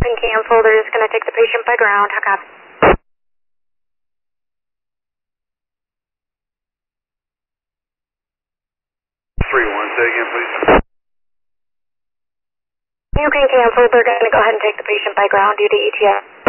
can cancel. They're just going to take the patient by ground. How copy? 3-1, say again, please. You can cancel. They're going to go ahead and take the patient by ground due to ETA.